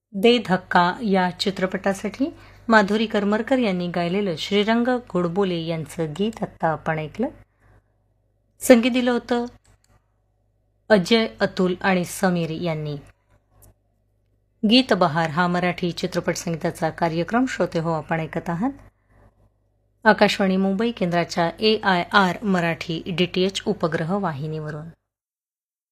दे धक्का या चित्रपटासाठी माधुरी करमरकर यांनी गायलेलं श्रीरंग गोडबोले यांचं गीत आत्ता आपण ऐकलं. संगीत दिलं होतं अजय, अतुल आणि समीर यांनी. गीत बहार हा मराठी चित्रपट संगीताचा कार्यक्रम श्रोते हो आपण ऐकत आहात. आकाशवाणी मुंबई केंद्राच्या AIR मराठी DTH उपग्रह वाहिनीवरून.